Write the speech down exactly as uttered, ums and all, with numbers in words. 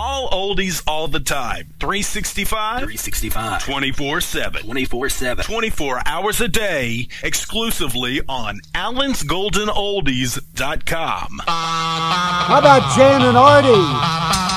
All oldies all the time. three sixty-five? three sixty-five. twenty-four seven. twenty-four seven. twenty-four hours a day, exclusively on allens golden oldies dot com. How about Jan and Artie?